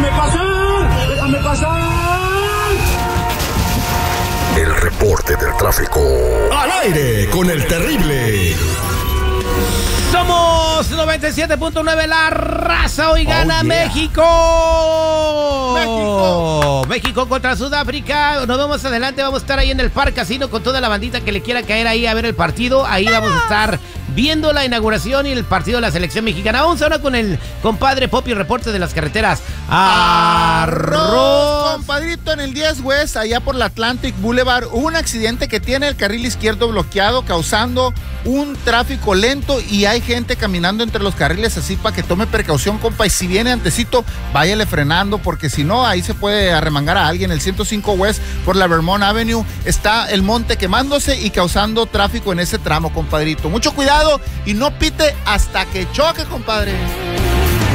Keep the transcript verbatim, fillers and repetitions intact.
¡Déjame pasar! ¡Déjame pasar! El reporte del tráfico. Al aire con el terrible. Somos noventa y siete punto nueve la raza. Hoy gana oh, yeah. México. México. México contra Sudáfrica. Nos vemos adelante. Vamos a estar ahí en el Parque Casino con toda la bandita que le quiera caer ahí a ver el partido. Ahí vamos a estar viendo la inauguración y el partido de la selección mexicana. Vamos ahora con el compadre Poppy, reporte de las carreteras. Arroz, compadrito, en el diez West, allá por la Atlantic Boulevard, hubo un accidente que tiene el carril izquierdo bloqueado, causando un tráfico lento y hay gente caminando entre los carriles, así para que tome precaución, compa, y si viene antecito, váyale frenando, porque si no, ahí se puede arremangar a alguien. El ciento cinco West por la Vermont Avenue, está el monte quemándose y causando tráfico en ese tramo, compadrito. Mucho cuidado y no pite hasta que choque, compadre.